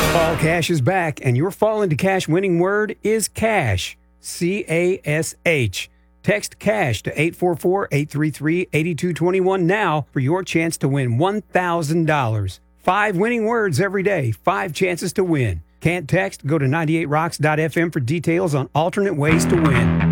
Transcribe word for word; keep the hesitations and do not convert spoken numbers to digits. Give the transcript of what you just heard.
Fall Cash is back, and your Fall into Cash winning word is cash. C A S H. Text CASH to eight four four, eight three three, eight two two one now for your chance to win one thousand dollars. Five winning words every day, five chances to win. Can't text? Go to ninety-eight rocks dot f m for details on alternate ways to win.